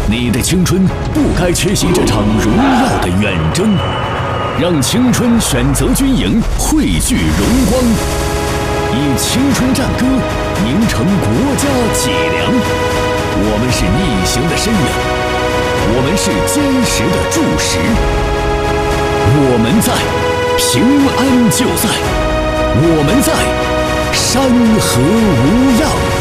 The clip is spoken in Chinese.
你的青春不该缺席这场荣耀的远征，让青春选择军营，汇聚荣光，以青春战歌凝成国家脊梁。我们是逆行的身影，我们是坚实的柱石，我们在，平安就在，我们在，山河无恙。